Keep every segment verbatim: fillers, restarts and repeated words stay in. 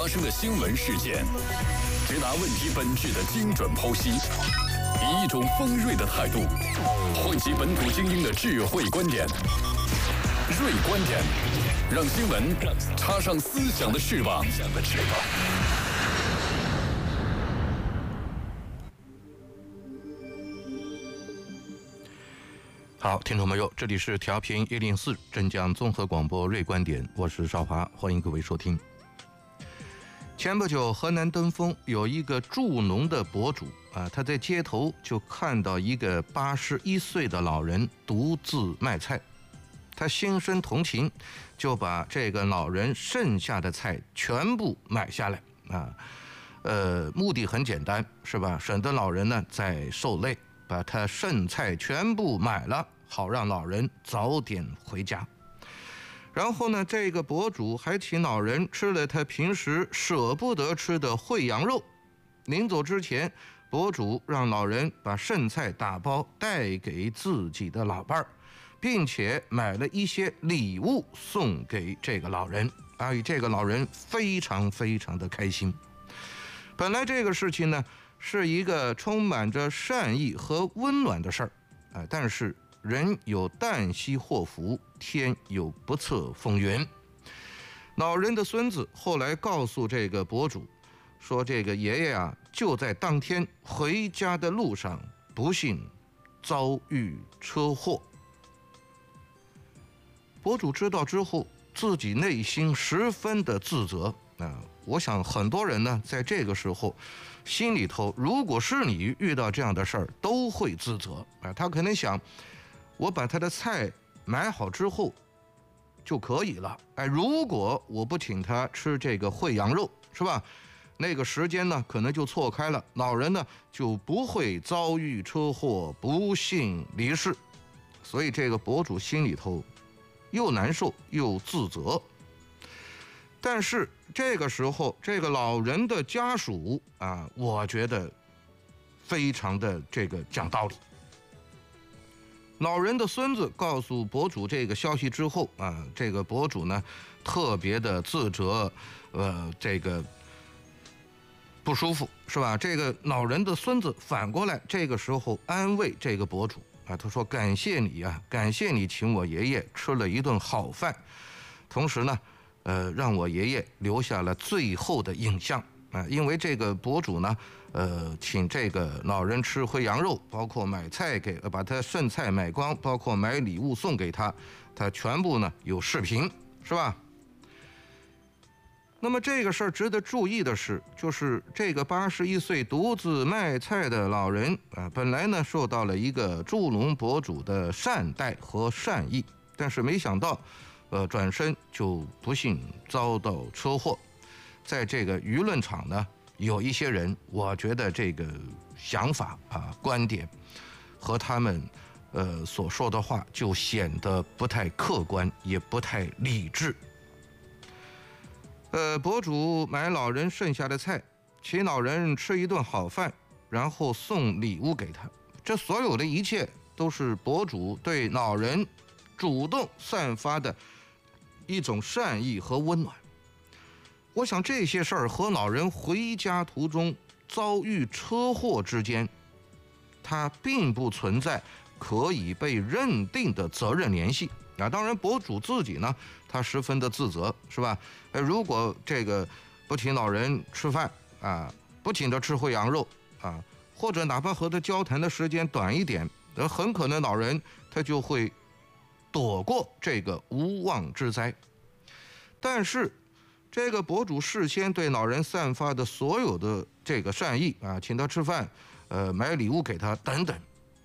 发生的新闻事件，直达问题本质的精准剖析，以一种锋锐的态度，汇集本土精英的智慧观点。锐观点，让新闻插上思想的翅膀。 好，听众朋友，这里是调频一零四镇江综合广播锐观点，我是邵华，欢迎各位收听。前不久，河南登封有一个助农的博主啊，他在街头就看到一个八十一岁的老人独自卖菜，他心生同情，就把这个老人剩下的菜全部买下来啊，呃，目的很简单，是吧？省得老人呢再受累。把他剩菜全部买了，好让老人早点回家。然后呢，这个博主还请老人吃了他平时舍不得吃的烩羊肉。临走之前，博主让老人把剩菜打包带给自己的老伴儿，并且买了一些礼物送给这个老人。啊，这个老人非常非常的开心。本来这个事情呢，是一个充满着善意和温暖的事儿，啊，但是人有旦夕祸福，天有不测风云。老人的孙子后来告诉这个博主说，这个爷爷啊，就在当天回家的路上不幸遭遇车祸。博主知道之后，自己内心十分的自责。啊，我想很多人呢，在这个时候，心里头，如果是你遇到这样的事儿，都会自责啊。他可能想，我把他的菜买好之后就可以了。哎，如果我不请他吃这个烩羊肉，是吧？那个时间呢，可能就错开了，老人呢就不会遭遇车祸，不幸离世。所以这个博主心里头又难受又自责。但是这个时候，这个老人的家属啊，我觉得非常的这个讲道理。老人的孙子告诉博主这个消息之后啊，这个博主呢特别的自责，呃，这个不舒服，是吧？这个老人的孙子反过来这个时候安慰这个博主啊，他说：“感谢你啊，感谢你请我爷爷吃了一顿好饭，同时呢。”呃，让我爷爷留下了最后的影像啊、呃！因为这个博主呢，呃，请这个老人吃烩羊肉，包括买菜给，呃、把他剩菜买光，包括买礼物送给他，他全部呢有视频，是吧？那么这个事儿值得注意的是，就是这个八十一岁独自卖菜的老人啊、呃，本来呢受到了一个助农博主的善待和善意，但是没想到。呃，转身就不幸遭到车祸，在这个舆论场呢，有一些人，我觉得这个想法啊、观点和他们呃所说的话就显得不太客观，也不太理智。呃，博主买老人剩下的菜，请老人吃一顿好饭，然后送礼物给他，这所有的一切都是博主对老人主动散发的一种善意和温暖。我想这些事儿和老人回家途中遭遇车祸之间，它并不存在可以被认定的责任联系。啊，当然博主自己呢，他十分的自责，是吧？呃，如果这个不请老人吃饭啊，不请他吃烩羊肉啊，或者哪怕和他交谈的时间短一点，呃，很可能老人他就会躲过这个无妄之灾。但是这个博主事先对老人散发的所有的这个善意啊，请他吃饭，呃，买礼物给他等等，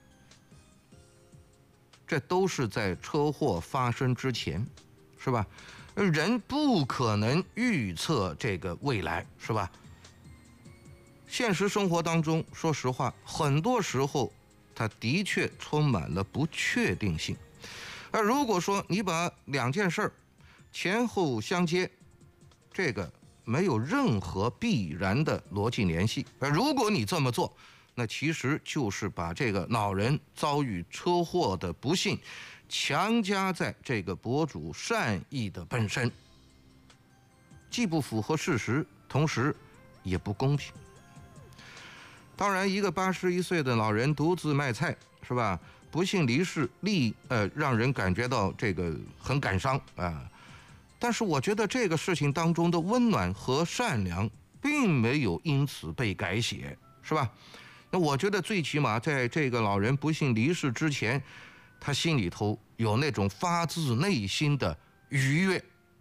这都是在车祸发生之前，是吧？人不可能预测这个未来，是吧？现实生活当中，说实话，很多时候它的确充满了不确定性。而如果说你把两件事儿前后相接，这个没有任何必然的逻辑联系。而如果你这么做，那其实就是把这个老人遭遇车祸的不幸强加在这个博主善意的本身。 既不符合事实，同时也不公平。当然，一个八十一岁的老人独自卖菜，是吧？不幸离世，立呃让人感觉到这个很感伤啊。但是我觉得这个事情当中的温暖和善良，并没有因此被改写，是吧？那我觉得最起码在这个老人不幸离世之前，他心里头有那种发自内心的愉悦。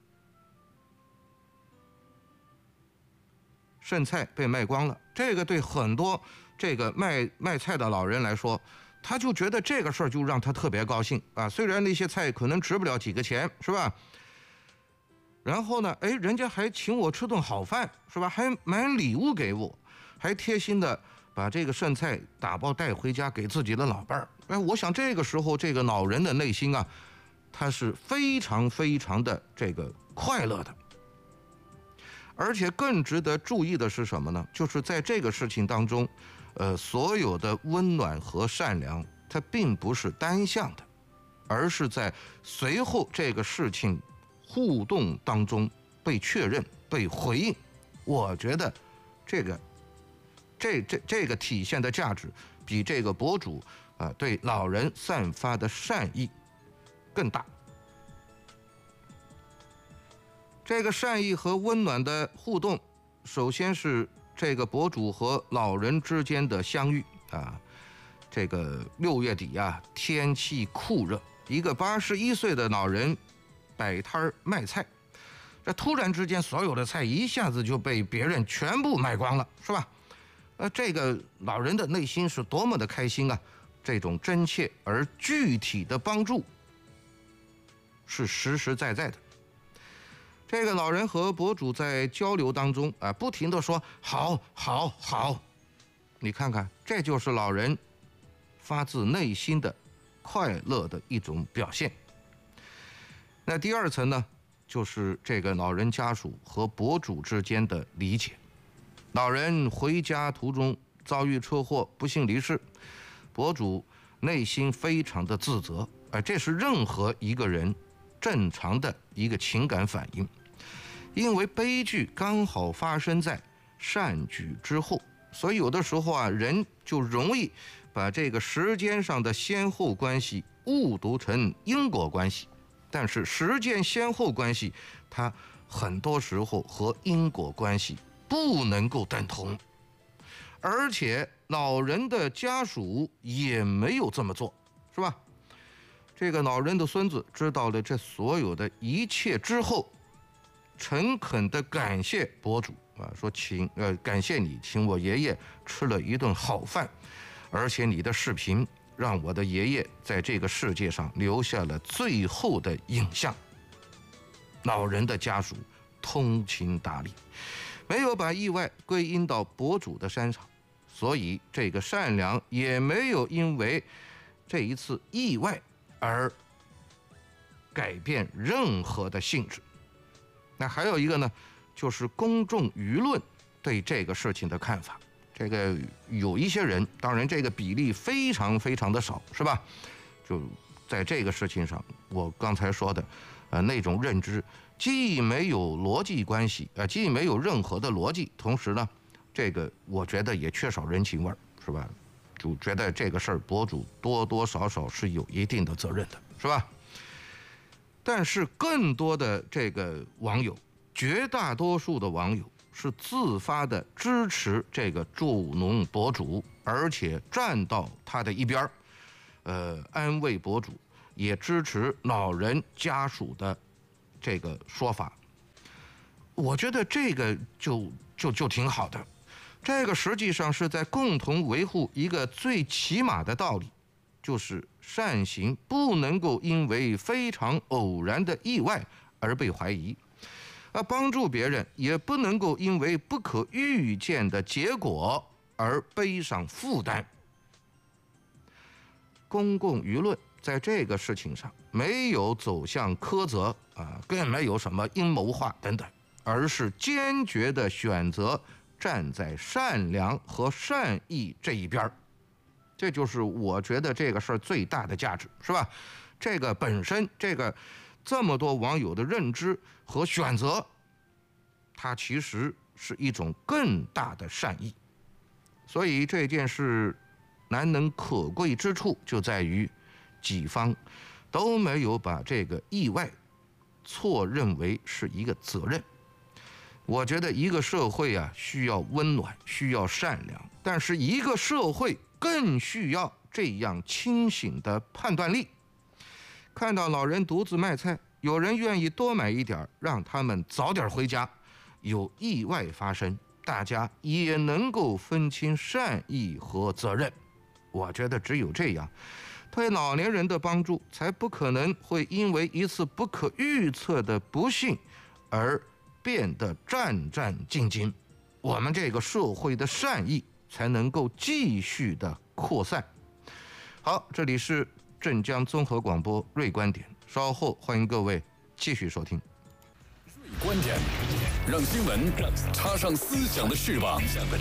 剩菜被卖光了，这个对很多这个卖卖菜的老人来说，他就觉得这个事儿就让他特别高兴啊。虽然那些菜可能值不了几个钱，是吧？然后呢，哎，人家还请我吃顿好饭，是吧？还买礼物给我，还贴心的把这个剩菜打包带回家给自己的老伴儿。哎，我想这个时候这个老人的内心啊，他是非常非常的这个快乐的。而且更值得注意的是什么呢？就是在这个事情当中，呃，所有的温暖和善良，它并不是单向的，而是在随后这个事情互动当中被确认、被回应。我觉得这个这这这个体现的价值，比这个博主啊、呃、对老人散发的善意更大。这个善意和温暖的互动，首先是这个博主和老人之间的相遇啊。这个六月底啊，天气酷热，一个八十一岁的老人摆摊卖菜，这突然之间，所有的菜一下子就被别人全部卖光了，是吧？呃，这个老人的内心是多么的开心啊！这种真切而具体的帮助，是实实在在的。这个老人和博主在交流当中啊，不停地说好好好，你看看，这就是老人发自内心的快乐的一种表现。那第二层呢，就是这个老人家属和博主之间的理解。老人回家途中遭遇车祸，不幸离世，博主内心非常的自责，哎，这是任何一个人正常的一个情感反应。因为悲剧刚好发生在善举之后，所以有的时候啊，人就容易把这个时间上的先后关系误读成因果关系。但是时间先后关系，它很多时候和因果关系不能够等同，而且老人的家属也没有这么做，是吧？这个老人的孙子知道了这所有的一切之后，诚恳地感谢博主啊，说请呃感谢你请我爷爷吃了一顿好饭，而且你的视频让我的爷爷在这个世界上留下了最后的影像。老人的家属通情达理，没有把意外归因到博主的身上，所以这个善良也没有因为这一次意外而改变任何的性质。那还有一个呢，就是公众舆论对这个事情的看法。这个有一些人，当然这个比例非常非常的少，是吧？就在这个事情上，我刚才说的，呃，那种认知既没有逻辑关系，呃，既没有任何的逻辑，同时呢，这个我觉得也缺少人情味儿，是吧？就觉得这个事儿博主多多少少是有一定的责任的，是吧？但是更多的这个网友，绝大多数的网友是自发的支持这个助农博主，而且站到他的一边儿，呃，安慰博主，也支持老人家属的这个说法。我觉得这个就就就挺好的，这个实际上是在共同维护一个最起码的道理，就是善行不能够因为非常偶然的意外而被怀疑，而帮助别人也不能够因为不可预见的结果而背上负担。公共舆论在这个事情上没有走向苛责啊，更没有什么阴谋化等等，而是坚决的选择站在善良和善意这一边。这就是我觉得这个事儿最大的价值，是吧？这个本身，这个这么多网友的认知和选择， 它其实是一种更大的善意。所以这件事难能可贵之处就在于，己方都没有把这个意外错认为是一个责任。我觉得一个社会啊需要温暖，需要善良，但是一个社会更需要这样清醒的判断力。看到老人独自卖菜，有人愿意多买一点，让他们早点回家，有意外发生，大家也能够分清善意和责任。我觉得只有这样，对老年人的帮助才不可能会因为一次不可预测的不幸而变得战战兢兢，我们这个社会的善意才能够继续的扩散。好，这里是镇江综合广播锐观点，稍后欢迎各位继续收听。 锐观点，让新闻插上思想的翅膀。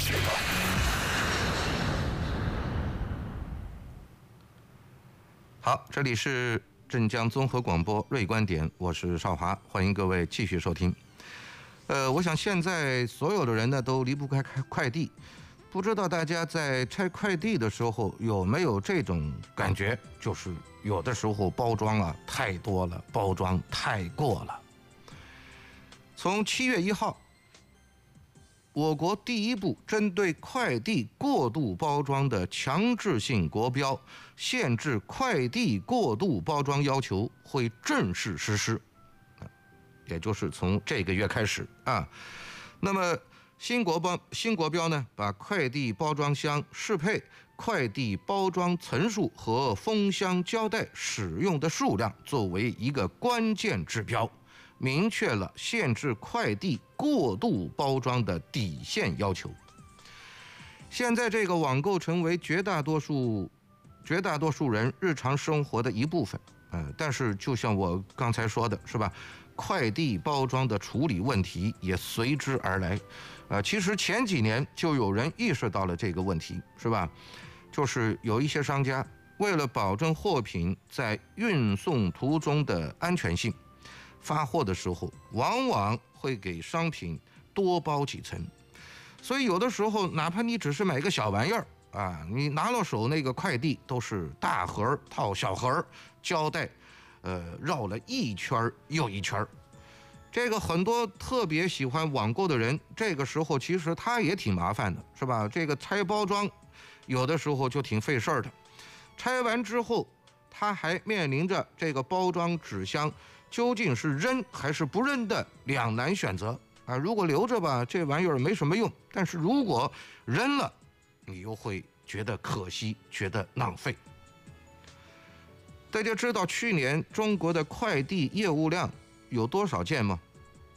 好，这里是镇江综合广播锐观点，我是邵华，欢迎各位继续收听。呃，我想现在所有的人呢都离不开快递，不知道大家在拆快递的时候有没有这种感觉，就是有的时候包装啊太多了，包装太过了。从七月一号，我国第一部针对快递过度包装的强制性国标限制快递过度包装要求会正式实施，也就是从这个月开始啊。那么新国标新国标呢，把快递包装箱适配、快递包装层数和封箱胶带使用的数量作为一个关键指标，明确了限制快递过度包装的底线要求。现在这个网购成为绝大多数绝大多数人日常生活的一部分，呃，但是就像我刚才说的，是吧？快递包装的处理问题也随之而来。呃，其实前几年就有人意识到了这个问题，是吧？就是有一些商家为了保证货品在运送途中的安全性，发货的时候往往会给商品多包几层，所以有的时候哪怕你只是买个小玩意儿啊，你拿到手那个快递都是大盒套小盒，胶带呃绕了一圈又一圈。这个很多特别喜欢网购的人，这个时候其实他也挺麻烦的，是吧？这个拆包装有的时候就挺费事儿的，拆完之后他还面临着这个包装纸箱究竟是扔还是不扔的两难选择啊！如果留着吧，这玩意儿没什么用；但是如果扔了，你又会觉得可惜，觉得浪费。大家知道去年中国的快递业务量有多少件吗？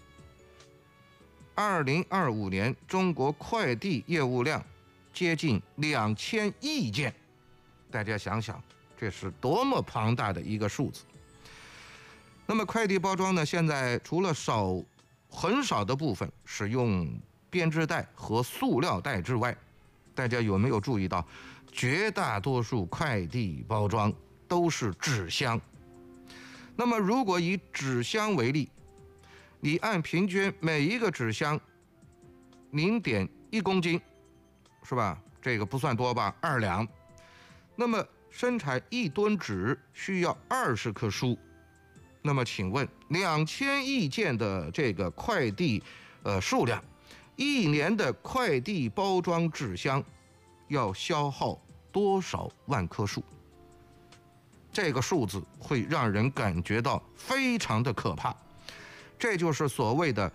二零二五年中国快递业务量接近两千亿件，大家想想，这是多么庞大的一个数字。那么快递包装呢，现在除了少很少的部分使用编织袋和塑料袋之外，大家有没有注意到，绝大多数快递包装都是纸箱？那么如果以纸箱为例，你按平均每一个纸箱零点一公斤，是吧？这个不算多吧，二两。那么生产一吨纸需要二十棵树。那么请问，两千亿件的这个快递呃数量，一年的快递包装纸箱要消耗多少万棵树？这个数字会让人感觉到非常的可怕。这就是所谓的